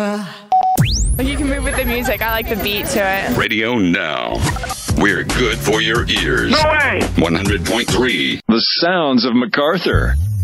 You can move with the music. I like the beat to it. Radio Now. We're good for your ears. No way! 100.3. The sounds of MacArthur.